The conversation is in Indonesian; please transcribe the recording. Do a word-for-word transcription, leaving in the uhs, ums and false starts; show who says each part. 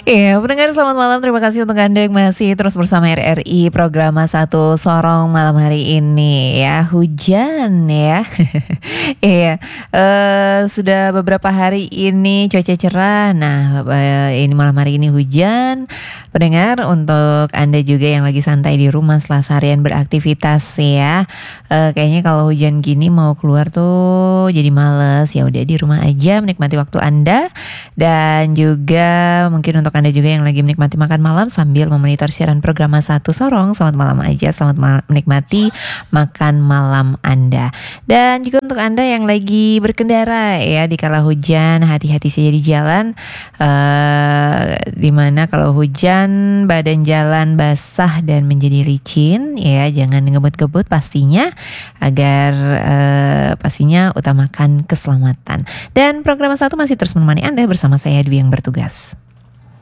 Speaker 1: Iya, pendengar selamat malam. Terima kasih untuk Anda yang masih terus bersama R R I program satu Sorong malam hari ini ya. Hujan ya. Iya, eh, sudah beberapa hari ini cuaca cerah. Nah, eh, ini malam hari ini hujan. Pendengar, untuk Anda juga yang lagi santai di rumah setelah seharian beraktivitas ya. Eh, kayaknya kalau hujan gini mau keluar tuh jadi males. Ya udah di rumah aja menikmati waktu Anda. Dan juga mungkin untuk Anda juga yang lagi menikmati makan malam sambil memonitor siaran program satu Sorong, selamat malam aja, selamat mal- menikmati makan malam Anda. Dan juga untuk Anda yang lagi berkendara ya di kala hujan, hati-hati saja di jalan. Uh, dimana kalau hujan badan jalan basah dan menjadi licin ya, jangan ngebut-ngebut pastinya, agar uh, pastinya utamakan keselamatan. Dan program satu masih terus menemani Anda bersama saya Dwi yang bertugas.